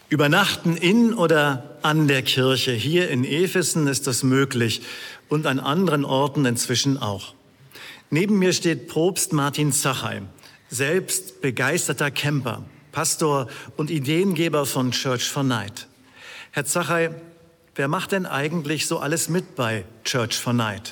Übernachten in oder an der Kirche. Hier in Efesen ist das möglich und an anderen Orten inzwischen auch. Neben mir steht Propst Martin Zachey, selbst begeisterter Camper, Pastor und Ideengeber von Church for Night. Herr Zachey, wer macht denn eigentlich so alles mit bei Church for Night?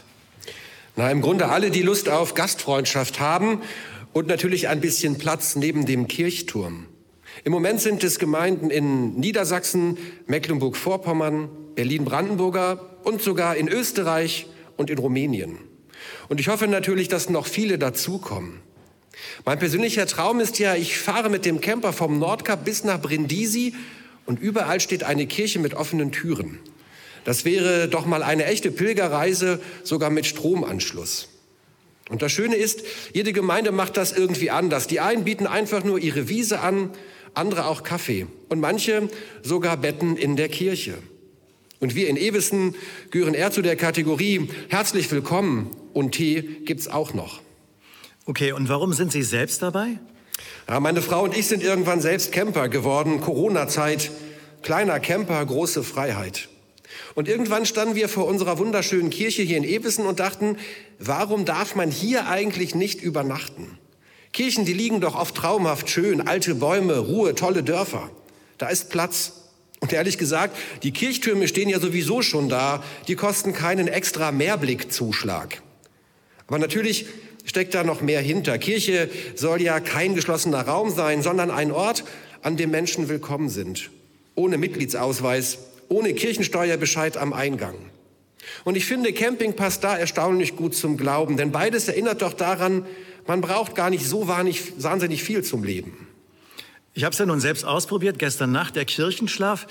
Na, im Grunde alle, die Lust auf Gastfreundschaft haben und natürlich ein bisschen Platz neben dem Kirchturm. Im Moment sind es Gemeinden in Niedersachsen, Mecklenburg-Vorpommern, Berlin-Brandenburger und sogar in Österreich und in Rumänien. Und ich hoffe natürlich, dass noch viele dazukommen. Mein persönlicher Traum ist ja, ich fahre mit dem Camper vom Nordkap bis nach Brindisi und überall steht eine Kirche mit offenen Türen. Das wäre doch mal eine echte Pilgerreise, sogar mit Stromanschluss. Und das Schöne ist, jede Gemeinde macht das irgendwie anders. Die einen bieten einfach nur ihre Wiese an, andere auch Kaffee und manche sogar Betten in der Kirche. Und wir in Efesen gehören eher zu der Kategorie herzlich willkommen und Tee gibt's auch noch. Okay, und warum sind Sie selbst dabei? Ja, meine Frau und ich sind irgendwann selbst Camper geworden, Corona-Zeit, kleiner Camper, große Freiheit. Und irgendwann standen wir vor unserer wunderschönen Kirche hier in Efesen und dachten, warum darf man hier eigentlich nicht übernachten? Kirchen, die liegen doch oft traumhaft schön, alte Bäume, Ruhe, tolle Dörfer. Da ist Platz. Und ehrlich gesagt, die Kirchtürme stehen ja sowieso schon da, die kosten keinen extra Mehrblickzuschlag. Aber natürlich steckt da noch mehr hinter. Kirche soll ja kein geschlossener Raum sein, sondern ein Ort, an dem Menschen willkommen sind. Ohne Mitgliedsausweis, ohne Kirchensteuerbescheid am Eingang. Und ich finde, Camping passt da erstaunlich gut zum Glauben, denn beides erinnert doch daran, man braucht gar nicht so wahnsinnig viel zum Leben. Ich habe es ja nun selbst ausprobiert, gestern Nacht, der Kirchenschlaf,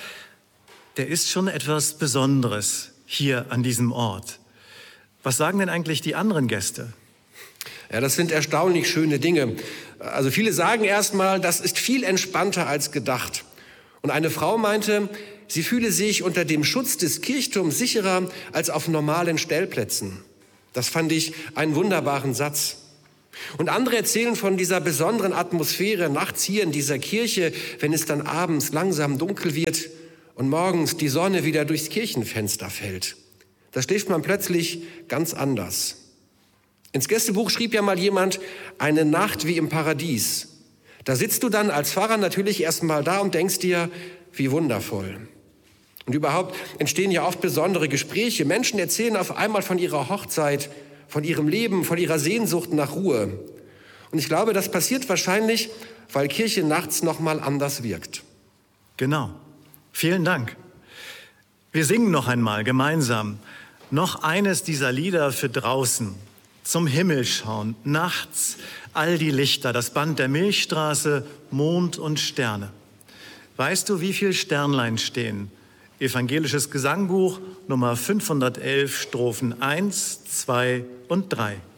der ist schon etwas Besonderes hier an diesem Ort. Was sagen denn eigentlich die anderen Gäste? Ja, das sind erstaunlich schöne Dinge. Also viele sagen erstmal, das ist viel entspannter als gedacht. Und eine Frau meinte, sie fühle sich unter dem Schutz des Kirchturms sicherer als auf normalen Stellplätzen. Das fand ich einen wunderbaren Satz. Und andere erzählen von dieser besonderen Atmosphäre nachts hier in dieser Kirche, wenn es dann abends langsam dunkel wird und morgens die Sonne wieder durchs Kirchenfenster fällt. Da schläft man plötzlich ganz anders. Ins Gästebuch schrieb ja mal jemand, eine Nacht wie im Paradies. Da sitzt du dann als Pfarrer natürlich erstmal da und denkst dir, wie wundervoll. Und überhaupt entstehen ja oft besondere Gespräche. Menschen erzählen auf einmal von ihrer Hochzeit, von ihrem Leben, von ihrer Sehnsucht nach Ruhe. Und ich glaube, das passiert wahrscheinlich, weil Kirche nachts noch mal anders wirkt. Genau. Vielen Dank. Wir singen noch einmal gemeinsam noch eines dieser Lieder für draußen. Zum Himmel schauen, nachts all die Lichter, das Band der Milchstraße, Mond und Sterne. Weißt du, wie viel Sternlein stehen? Evangelisches Gesangbuch, Nummer 511, Strophen 1, 2 und 3.